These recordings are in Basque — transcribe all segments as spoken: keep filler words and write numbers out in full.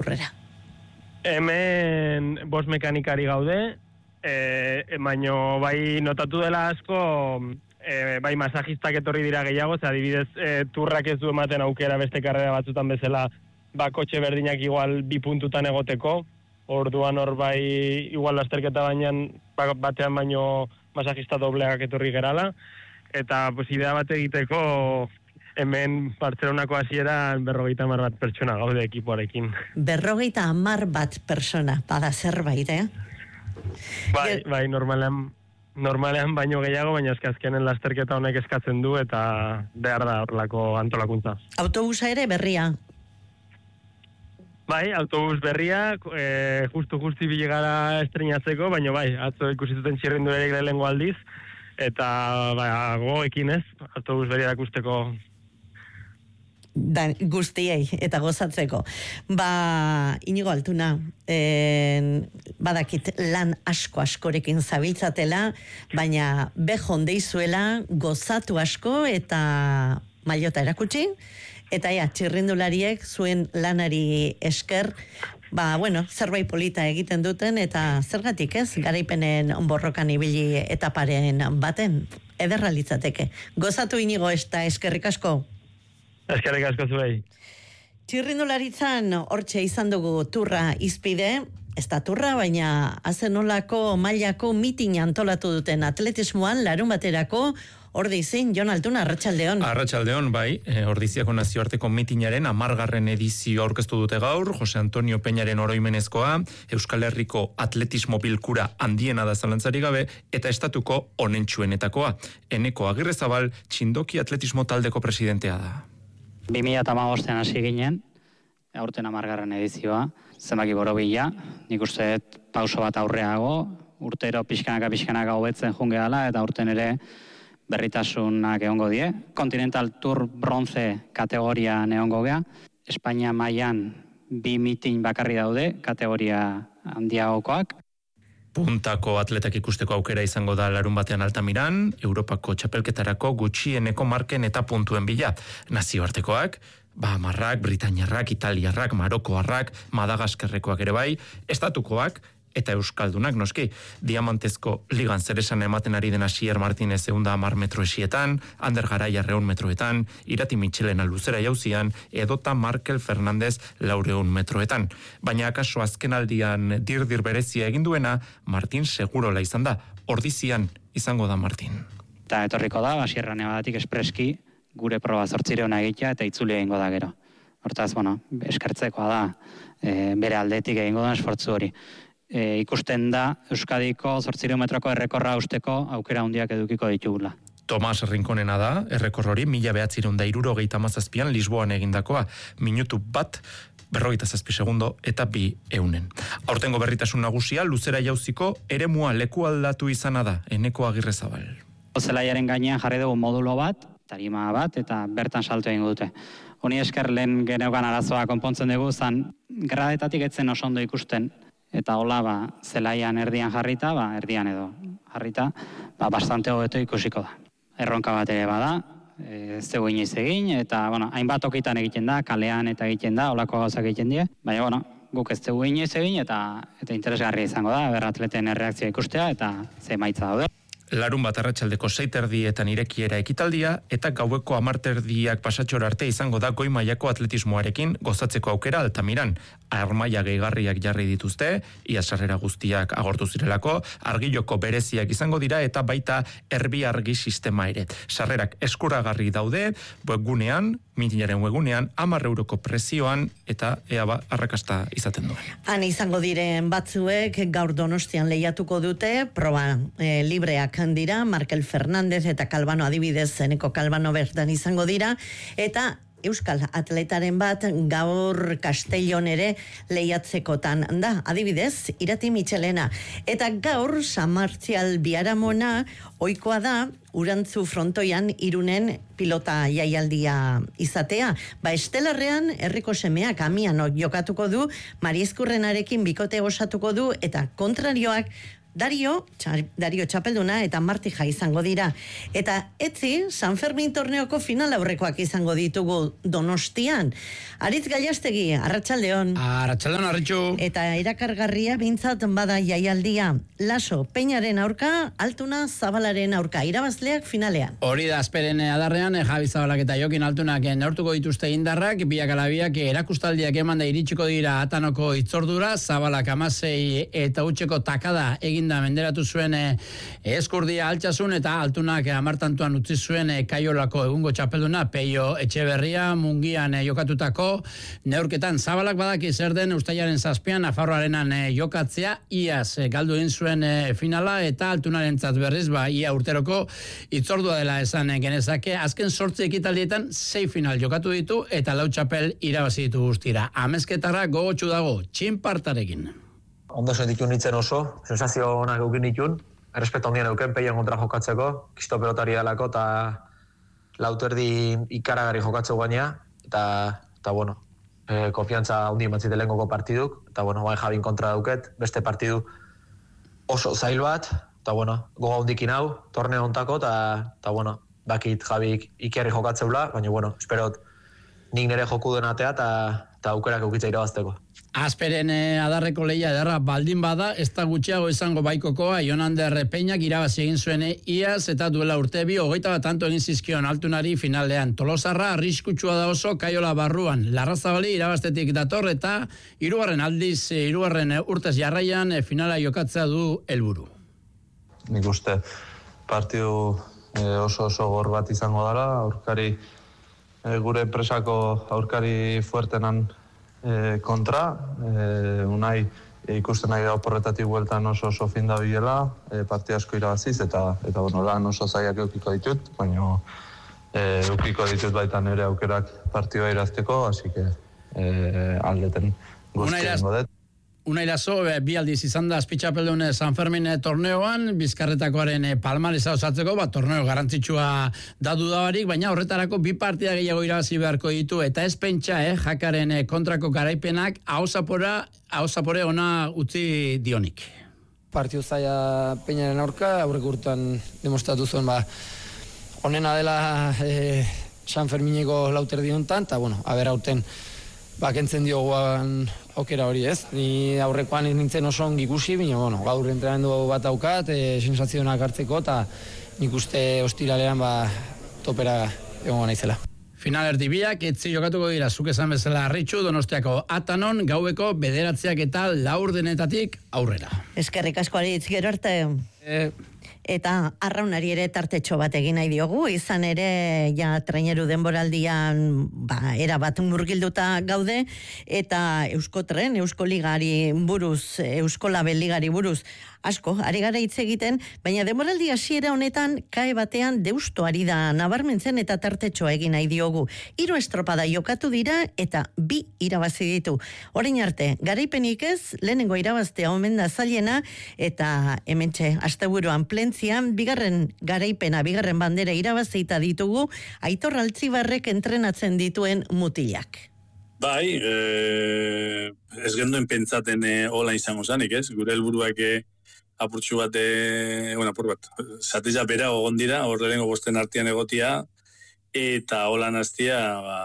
aurrera? Hemen bost mekanikari gaude, e, baino bai notatu dela asko, e, bai masajistak etorri dira gehiago, ze adibidez e, turrak ez du ematen aukera beste karrera batzutan bezala, ba kotxe berdinak igual bi puntutan egoteko, orduan hor bai igual lasterketa bainan, batean baino masajista dobleak etorri gerala, eta pues, idea bat egiteko hemen Bartzelonako hasieran berrogeita hamar bat pertsona gaude ekipoarekin. Berrogeita hamar bat pertsona, bada zerbait, eh? Bai, bai, normalean, normalean baino gehiago, baina eske azkenen lasterketa honek eskatzen du eta behar da horrelako antolakuntza. Autobusa ere berria? Bai, autobus berria, e, justu-justi bilegara estreinatzeko, baina bai, atzo ikusi zuten txirrindulariek lehenengo aldiz, eta ba, gogoekin ez, autobus berria akusteko. Da, guztiei eta gozatzeko. Ba, Inigo Altuna, eh, badakit lan asko askorekin zabiltzatela, baina bejon deizuela gozatu asko eta mailota erakutsi, eta ja, txirrindulariek zuen lanari esker, ba, bueno, zerbait polita egiten duten, eta zergatik ez, garaipenen borrokan ibili etaparen baten, ederra litzateke. Gozatu Inigo eta eskerrik asko. Eskerrik asko zuei. Txirrindularitzan hortxe izan dugu turra izpide, ez da turra, baina azenolako mailako mitin antolatu duten atletismoan larun baterako. Ordizin, Jon Altuna, Arratsaldeon. Arratsaldeon, bai, e, Ordiziako nazioarteko mitinaren hamargarren edizio aurkeztu dute gaur, Jose Antonio Peñaren oroimenezkoa, Euskal Herriko atletismo bilkura handiena da zalantzarik gabe, eta estatuko onentsuenetakoa. Eneko Agirrezabal, Txindoki atletismo taldeko presidentea da. bi mila hamabostean hasi ginen, aurten hamargarren edizioa, zenbaki borobila, nik uste pauso bat aurreago, urtero pixkanaka pixkanaka hobetzen jungeala, eta urten ere berritasunak egongo die. Continental Tour bronze kategorian egongo gea. Espainia mailan bi mitin bakarri daude, kategoria handiagokoak. Puntako atletak ikusteko aukera izango da larun batean Altamiran, Europako txapelketarako gutxieneko marken eta puntuen bila. Nazioartekoak, Bahamarrak, Britainiarrak, Italiarrak, Marokoarrak, Madagaskarrekoak ere bai, estatukoak, eta euskaldunak noski. Diamantezko ligan zeresan ematen ari den Asier Martinez eunda hamar metro esietan, Ander Garaia reun metroetan, Irati Mitxelena luzera jauzian, edota Markel Fernandez laureun metroetan. Baina akaso azkenaldian dirdir berezia egin duena, Martin segurola izan da. Ordizian izango da Martin. Eta etorriko da, Asierra Nevadatik espreski, gure proba zortzireuna egitea eta itzuli egingo da gero. Hortaz, bueno, eskertzekoa da, e, bere aldetik egingo da esfortzu hori. E, ikusten da Euskadiko zortzireun metroko errekorra usteko aukera handiak edukiko ditugula. Tomas Rinkonena da, errekor hori mila behatzireun da hirurogeita hamazazpian Lisboan egindakoa, minutu bat, berrogeita zazpi segundo eta bi eunen. Aurtengo berritasun nagusia, luzera jauziko eremua leku aldatu izana da, Eneko Agirrezabal. Zelaiaren gainean jarri dugu modulo bat, tarima bat, eta bertan salto egingo dute. Honi esker lehen geneukan arazoa konpontzen dugu, zan gradetatik etzen oso ondo ikusten, eta hola, ba, zelaian erdian jarrita, ba, erdian edo jarrita, ba, bastante hobeto ikusiko da. Erronka bat ere bada, ez dugu inoiz egin, eta, bueno, hainbat okitan egiten da, kalean eta egiten da, holako gauzak egiten die, baina, bueno, guk ez dugu inoiz egin, eta, eta interesgarria izango da, berratleten erreakzioa ikustea, eta ze emaitza daude. Larun bat arratsaldeko seiterdietan irekiera ekitaldia eta gaueko hamarterdiak pasatxora arte izango da goi mailako atletismoarekin gozatzeko aukera Altamiran. Armaia gehigarriak jarri dituzte, ia sarrera guztiak agortu zirelako, argiloko bereziak izango dira eta baita erbi argi sistema ere. Sarrerak eskuragarri daude, webgunean, mitinaren webgunean, hamar euroko prezioan eta ea ba, arrakasta izaten duen. Han izango diren batzuek gaur Donostian lehiatuko dute, proba e, libreak dira, Markel Fernandez eta Kalbano adibidez, Eneko Kalbano bertan izango dira, eta Euskal atletaren bat gaur Castellon ere lehiatzekotan da, adibidez, Irati Mitxelena. Eta gaur San Martzial Biaramona ohikoa da Urantzu frontoian Irunen pilota jaialdia izatea. Ba, Estelarrean herriko semeak Amiano jokatuko du, Mariezkurrenarekin bikote osatuko du, eta kontrarioak Dario, txa, Dario txapelduna eta Martija izango dira. Eta etzi, San Fermin torneoko final aurrekoak izango ditugu Donostian. Aritz Gallastegi, arratsaldeon. Arratsaldeon, Arritxu. Eta erakargarria bintzat bada jaialdia. Laso, Peñaren aurka, Altuna Zabalaren aurka. Irabazleak finalean. Hori da, azperen adarrean, Javi Zabalak eta Jokin Altunak neurtuko dituzte indarrak, biak alabiak erakustaldiak eman da iritsiko dira Atanoko itzordura, Zabalak amasei eta utxeko takada eginda menderatu zuen eskurdia altxasun, eta Altunak amartantuan utzi zuen Kaiolako egungo txapelduna, Peio Etxeberria, Mungian jokatutako neurketan. Zabalak badaki zer den ustailaren zazpian Nafarroarenan jokatzea, iaz galdu egin zuen finala, eta Altunarentzat berriz, ba, ia urteroko itzordua dela esan genezake. Azken sortzi ekitaldietan sei final jokatu ditu, eta lau txapel irabazi ditu guztira. Amezketarra gogotsu dago, txinpartarekin. Ondo sentitu nintzen oso, sensazio onak eukin ditun, errespeto ondien euken peien kontra jokatzeko, kisto pelotari dalako, eta lauterdi ikaragari jokatzeko gaina, eta, eta bueno, e, konfiantza ondien batzite lehengoko partiduk, eta bueno, bai Javin kontra dauket, beste partidu oso zail bat, eta bueno, goga hondikin hau, torneo ontako, eta, eta bueno, bakit Javik ikerri jokatzeula, baina bueno, esperot nik nire joku den atea, eta, eta aukerak eukitza irabazteko. Azperen eh, adarreko lehia ederra baldin bada, ez da gutxiago izango baikokoa, Jonander Peñak irabazi egin zuen iaz, eta duela urte bi, hogeita bat tanto egin zizkion Altunari finalean. Tolosarra arriskutsua da oso Kaiola barruan. Larrazabali irabaztetik dator, eta hirugarren aldiz, hirugarren urtez jarraian eh, finala jokatzea du helburu. Nik uste partidu eh, oso oso gor bat izango dara, aurkari eh, gure presako aurkari fuertenan E, kontra, e, unai e, ikusten nahi da oporretatik bueltan oso oso fin da bilela, e, parti asko irabaziz, eta, eta bueno, lan oso zaiak eukiko ditut, baina e, eukiko ditut baita nire aukerak partioa irazteko, hasi que e, aldeten guztien godet. Unai Laso, bi aldiz izan da azpitxapeldun San Fermin torneoan, Bizkarretakoaren palmaresa osatzeko, ba, torneo garantzitsua da dudabarik, baina horretarako bi partida gehiago irabazi beharko ditu, eta ez pentsa, eh, jakaren kontrako garaipenak hausapora, hausapore ona utzi dionik. Partio zaila Peñaren aurka, aurreko urtean demostratu zuen, ba, onena dela eh, San Fermineko lauterdi hontan, eta bueno, aber aurten ba, kentzen dioguan aukera hori, ez? Ni aurrekoan nintzen oso ongi ikusi, baina bueno, gaur entrenamendu bat daukat, e, sensazionak hartzeko, eta nik uste ostiralean ba, topera egongo naizela. Final erdibiak, etzi jokatuko dira, zuk esan bezala Arritxu, Donostiako Atanon, gaueko bederatziak eta laurdenetatik aurrera. Eskerrik asko Aritz, gero arte. E, Eta arraunari ere tartetxo bat egin nahi diogu, izan ere ja traineru denboraldian ba, era bat murgilduta gaude, eta Euskotren, Euskoligari buruz, Euskolabel ligari buruz, asko, ari gara hitz egiten, baina denboraldi hasiera honetan kae batean deusto ari da nabarmentzen eta tartetxoa egin nahi diogu. Hiru estropada jokatu dira eta bi irabazi ditu. Orain arte, garaipenik ez, lehenengo irabaztea omen da zailena, eta hementxe asteburuan plentzian, bigarren garaipena, bigarren bandera irabazita ditugu, Aitor Altzibarrek entrenatzen dituen mutilak. Bai, eh, ez genduen pentsaten eh, hola izango zanik, ez? Gure helburuak eh, apurtxu bat, eh, bueno, apur bat, zateza bera ogon dira, horrelengo bosten artean egotia, eta hola naztia, ba,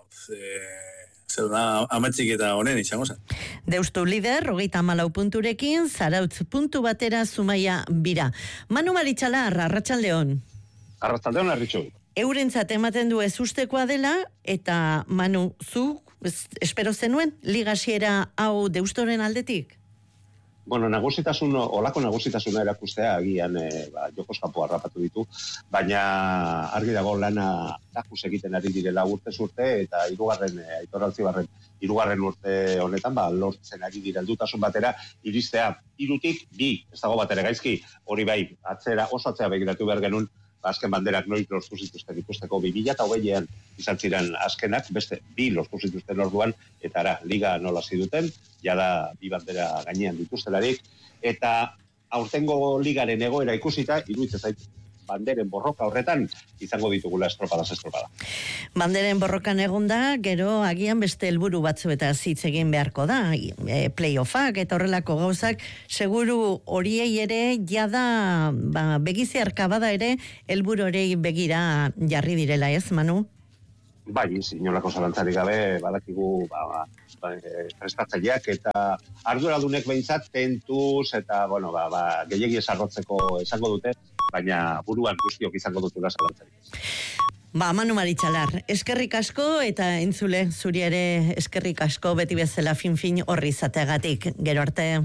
eh, zer da, amatzik eta honen izango zen. Deustu lider, hogeita hamalau punturekin, Zarautz puntu batera Zumaia bira. Manu Maritxalar, arratsaldeon. Arratsaldeon, Arritxu. Eurentzat ematen du ez ustekoa dela, eta Manu, zu, espero zenuen, ligasiera hau Deustoren aldetik? Bueno, nagusitasun, olako nagusitasuna erakustea, agian e, ba, jokos kanpo harrapatu ditu, baina argi dago lana lakus egiten ari direla urtez urte, eta hirugarren e, Aitor Altzibarren hirugarren urte honetan, ba, lortzen ari dira heldutasun batera, iristea hirutik bi, ez dago batera gaizki, hori bai, atzera, oso atzera begiratu behar genuen, azken banderak noik lortu zituzten ikusteko bi mila eta hogeian izan ziren azkenak, beste bi lortu zituzten orduan, eta ara, liga nola ziduten, jada bi bandera gainean dituztelarik, eta aurtengo ligaren egoera ikusita, iruditzen zait, banderen borroka horretan izango ditugula estropadas estropada. Banderen borrokan egonda, gero agian beste helburu batzu eta hitz egin beharko da, e, playoffak eta horrelako gauzak, seguru horiei ere jada ba, begiziarka bada ere helburu horiei begira jarri direla, ez, Manu? Bai, inolako zalantzarik gabe, badakigu ba, ba, prestatzaileak eta arduradunek behintzat tentuz eta bueno, ba, ba, gehiegi esarrotzeko esango dute, baina buruan guztiok izango dutela zalantzarik. Ba, Manu Maritxalar, eskerrik asko eta entzule zuri ere eskerrik asko beti bezala fin-fin horri izateagatik. Gero arte.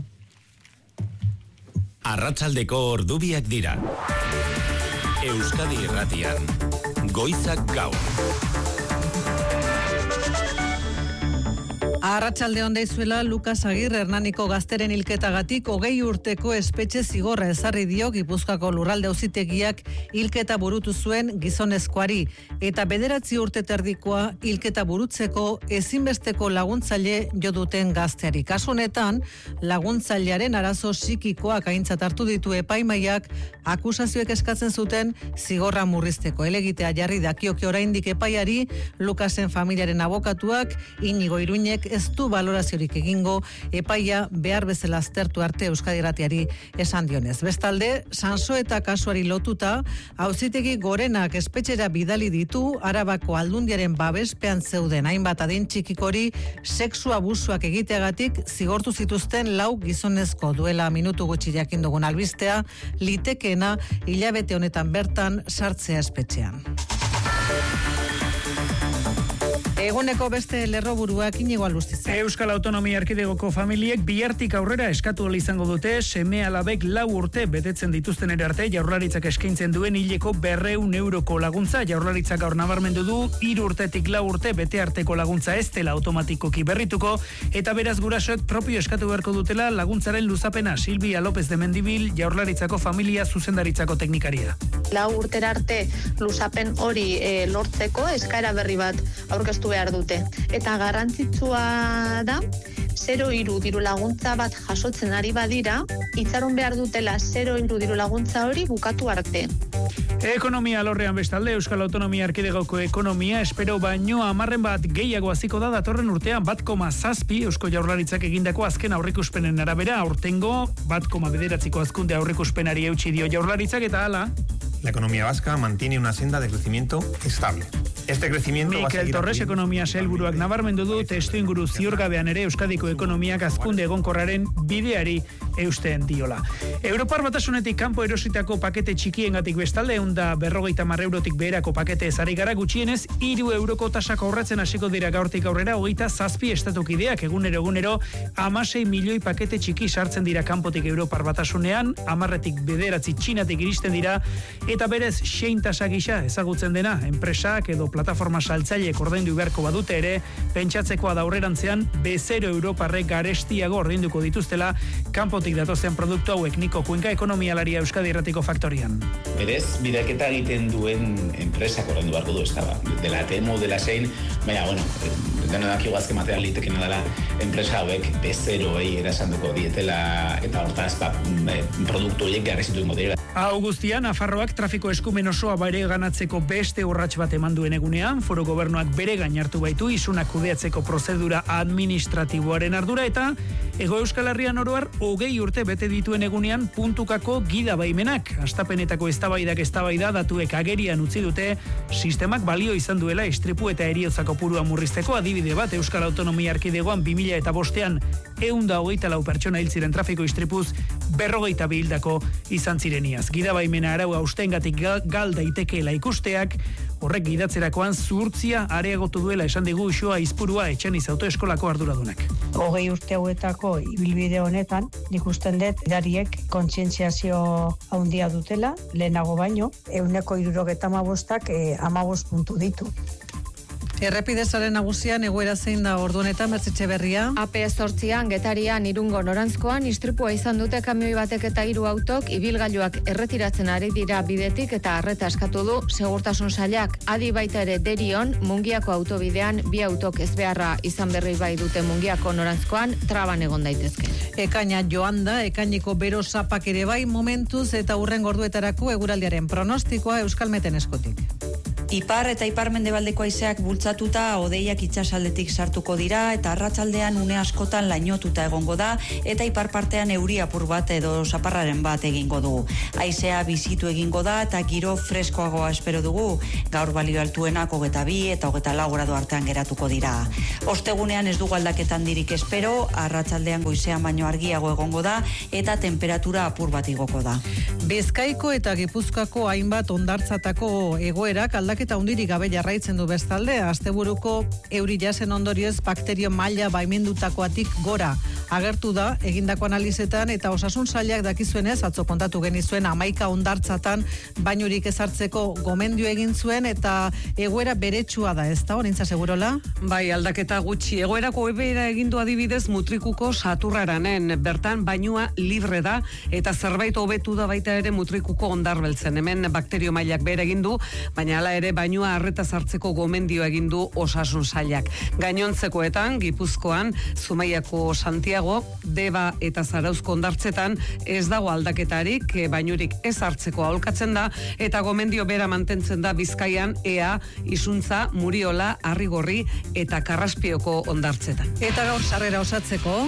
Arratsaldeko ordubiak dira. Euskadi Irratian. Goizak gaur. Arratsalde on deizuela Lukas Agirre Hernaniko gazteren hilketagatik hogei urteko espetxe zigorra ezarri dio Gipuzkoako Lurralde Auzitegiak hilketa burutu zuen gizonezkoari eta bederatzi urte terdikoa hilketa burutzeko ezinbesteko laguntzaile jo duten gazteari. Kasu honetan laguntzailearen arazo psikikoak aintzat hartu ditu epaimaiak akusazioek eskatzen zuten zigorra murrizteko. Helegitea jarri dakioke oraindik epaiari Lukasen familiaren abokatuak Inigo Iruñek ez du baloraziorik egingo epaia behar bezala aztertu arte Euskadi Irratiari esan dionez. Bestalde, Sanso eta kasuari lotuta, Auzitegi Gorenak espetxera bidali ditu Arabako Aldundiaren babespean zeuden hainbat adin txikikori sexu abusuak egiteagatik zigortu zituzten lau gizonezko duela minutu gutxi jakin dugun albistea, litekeena hilabete honetan bertan sartzea espetxean. Eguneko beste lerroburuak Inigo Alustiza. Euskal Autonomia Erkidegoko familiek bihartik aurrera eskatu ahal izango dute seme alabek lau urte betetzen dituzten ere arte Jaurlaritzak eskaintzen duen hileko berrehun euroko laguntza. Jaurlaritzak gaur nabarmendu du hiru urtetik lau urte bete arteko laguntza ez dela automatikoki berrituko eta beraz gurasoek propio eskatu beharko dutela laguntzaren luzapena. Silvia López de Mendibil, Jaurlaritzako familia zuzendaritzako teknikaria. Lau urtera arte luzapen hori e, lortzeko eskaera berri bat aurkeztu behar dute. Eta garrantzitsua da, zero hiru diru laguntza bat jasotzen ari badira, itxaron behar dutela zero hiru diru laguntza hori bukatu arte. Ekonomia alorrean bestalde, Euskal Autonomia Erkidegoko ekonomia espero baino hamarren bat gehiago hasiko da datorren urtean bat koma zazpi Eusko Jaurlaritzak egindako azken aurrikuspenen arabera, aurtengo bat koma bederatziko hazkunde aurrikuspenari eutsi dio Jaurlaritzak eta hala. La economía vasca mantiene una senda de crecimiento estable. Este crecimiento Mikel va a seguir Torres ekonomia sailburuak nabarmendu du testuinguru ziurgabean ere Euskadiko ekonomiak hazkunde egonkorraren bideari eusten diola. Europar Batasunetik kanpo erositako pakete txikiengatik bestalde ehunda berrogeita hamar eurotik beherako pakete ezari gara gutxienez hiru euroko tasak aurratzen hasiko dira gaurtik aurrera hogeita zazpi estatukideak egunero egunero hamasei milioi pakete txiki sartzen dira kanpotik Europar Batasunean, hamarretik bederatzi Txinatik iristen dira eta berez xein tasa gisa ezagutzen dena enpresak edo plataforma saltzaileek ordaindu beharko badute ere pentsatzekoa da aurrerantzean bezero europarrek garestiago ordainduko dituztela kanpotik datozen produktu hauek. Niko Kuenka ekonomialaria Euskadi Irratiko Faktorian. Berez bidaketa egiten duen enpresak ordaindu beharko du, ezta ba. Dela Temu, dela Shein, baina bueno, dena dakigu azken material litekena dela enpresa hauek bezeroei erasanduko dietela eta hortaz ba, produktu horiek garestitu ingo dira. Hau guztian, Nafarroak trafiko eskumen osoa bare ganatzeko beste urrats bat eman duen egunean, Foru Gobernuak bere gain hartu baitu isunak kudeatzeko prozedura administratiboaren ardura eta Ego Euskal Herrian oroar hogei urte bete dituen egunean puntukako gida baimenak. Astapenetako eztabaidak eztabaida datuek agerian utzi dute sistemak balio izan duela istripu eta heriotza kopurua murrizteko adibide bat Euskal Autonomia Erkidegoan bi mila eta bostean ehun eta hogeita lau pertsona hil ziren trafiko istripuz berrogeita bi hildako izan zireniaz. Gida baimena arau haustengatik gal daitekeela ikusteak horrek gidatzerakoan zuhurtzia areagotu duela esan digu Uxoa Izpurua Etxeniz autoeskolako arduradunak. Hogei urte hauetako ibilbide honetan, ikusten dut gidariek kontzientziazio handia dutela, lehenago baino, ehuneko hirurogeta hamabostak eh, hamabost puntu ditu. Errepidezaren nagusian egoera zein da ordu honetan, Mertzetxe Berria? A P zortzian, Getarian, Irungo norantzkoan, istripua izan dute kamioi batek eta hiru autok, ibilgailuak erretiratzen ari dira bidetik eta arreta eskatu du segurtasun sailak. Adi baita ere Derion, Mungiako autobidean, bi autok ezbeharra izan berri bai dute Mungiako norantzkoan, traban egon daitezke. Ekaina joan da, ekainiko bero zapak ere bai momentuz eta hurren gorduetarako eguraldiaren pronostikoa Euskalmeten eskutik. Ipar eta ipar-mendebaldeko haizeak bultzatuta hodeiak itsasaldetik sartuko dira eta arratsaldean une askotan lainotuta egongo da eta ipar partean euri apur bat edo zaparraren bat egingo du. Haizea bizitu egingo da eta giro freskoagoa espero dugu. Gaur balio altuenak hogeta bi eta hogeta lau gradu artean geratuko dira. Ostegunean ez dugu aldaketan dirik espero, arratsaldean goizean baino argiago egongo da eta temperatura apur bat igoko da. Bizkaiko eta Gipuzkoako hainbat hondartzatako egoerak aldak eta hundirik gabe jarraitzen du bestalde, asteburuko euri jasen ondorioz bakterio maila baimendutakoatik gora agertu da egindako analizetan eta osasun sailak dakizuenez atzo kontatu genizuen hamaika hondartzatan bainurik ezartzeko gomendio egin zuen eta egoera beretsua da, ezta Orintza Segurola? Bai, aldaketa gutxi. Egoerako hobera egin du adibidez Mutrikuko Saturraranen, bertan bainua libre da eta zerbait hobetu da baita ere Mutrikuko Hondarbeltzen. Hemen bakterio mailak bere egin du, baina hala ere bainua arreta sartzeko gomendio egin du osasun sailak. Gainontzekoetan, Gipuzkoan, Zumaiako Santiago, Deba eta Zarauzko hondartzetan ez dago aldaketarik, bainurik ez hartzeko aholkatzen da eta gomendio bera mantentzen da Bizkaian, Ea, Isuntza, Muriola, Arrigorri eta Karraspioko hondartzetan. Eta gaur sarrera osatzeko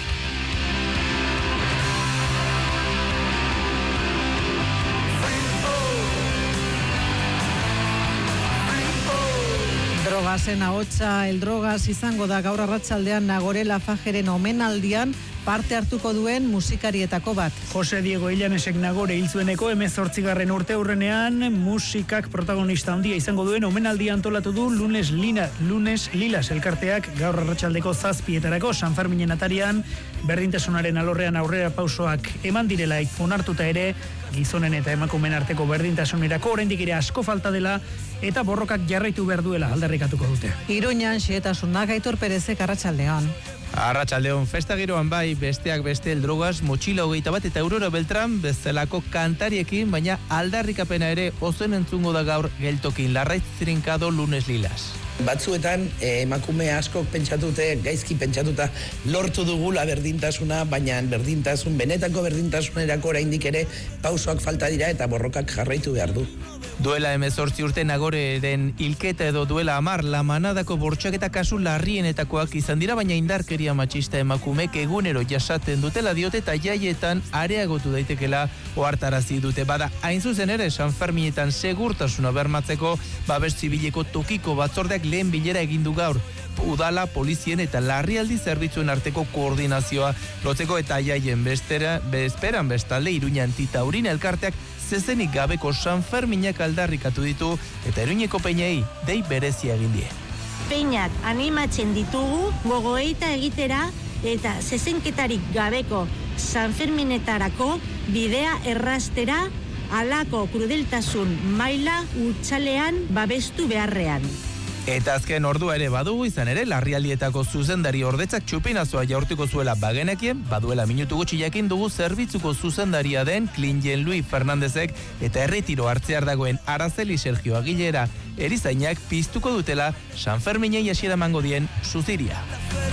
Drogasen ahotsa, el drogas izango da gaur arratsaldean Nagore Lafajeren omenaldian parte hartuko duen musikarietako bat. Jose Diego Illanesek Nagore hil zueneko hemezortzigarren urte hurrenean musikak protagonista handia izango duen omenaldia antolatu du Lunes Lina, Lunes Lilas elkarteak gaur arratsaldeko zazpietarako San Ferminen atarian berdintasunaren alorrean aurrera pausoak eman direla onartuta ere gizonen eta emakumeen arteko berdintasunerako oraindik ere asko falta dela eta borrokak jarraitu behar duela aldarrikatuko dute. Iruñan xietasunak Aitor Perezek arratsaldean. Arratsaldeon festa giroan bai besteak beste el drogas motxila hogeita bat eta Aurora Beltran bezalako kantariekin, baina aldarrikapena ere ozen entzungo da gaur geltokin Larraiz Trinkado Lunes Lilas. Batzuetan eh, emakume askok pentsatute, gaizki pentsatuta lortu dugula berdintasuna, baina berdintasun, benetako berdintasunerako oraindik ere pausoak falta dira eta borrokak jarraitu behar du. Duela hemezortzi urte Nagoreren hilketa edo duela hamar la manadako bortxaketa kasu larrienetakoak izan dira, baina indarkeria matxista emakumek egunero jasaten dutela diote eta jaietan areagotu daitekela ohartarazi dute. Bada, hain zuzen ere San Ferminetan segurtasuna bermatzeko babes zibileko tokiko batzordeak lehen bilera egin du gaur. Udala, polizien eta larrialdi zerbitzuen arteko koordinazioa lotzeko eta jaien bestera, bezperan bestalde Iruña Antitaurin elkarteak zezenik gabeko San Ferminak aldarrikatu ditu eta Iruñeko peinei dei berezia egin die. Peinak animatzen ditugu gogoeita egitera eta zezenketarik gabeko San Ferminetarako bidea errastera halako krudeltasun maila utzalean babestu beharrean. Eta azken ordua ere badugu izan ere larrialdietako zuzendari ordetzak txupinazoa jaurtiko zuela bagenekien, baduela minutu gutxi jakin dugu zerbitzuko zuzendaria den Klinjen Luis Fernandezek eta erretiro hartzear dagoen Araceli Sergio Agilera erizainak piztuko dutela San Ferminei hasiera emango dien suziria.